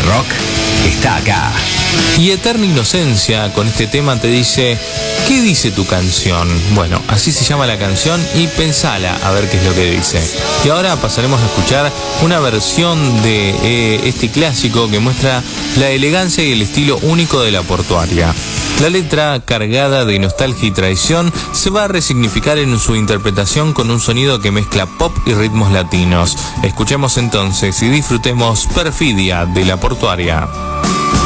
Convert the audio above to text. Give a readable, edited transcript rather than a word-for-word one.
rock está acá. Y Eterna Inocencia con este tema te dice: ¿qué dice tu canción? Bueno, así se llama la canción y pensala a ver qué es lo que dice. Y ahora pasaremos a escuchar una versión de este clásico que muestra la elegancia y el estilo único de La Portuaria. La letra, cargada de nostalgia y traición, se va a resignificar en su interpretación con un sonido que mezcla pop y ritmos latinos. Escuchemos entonces y disfrutemos Perfidia de La Portuaria.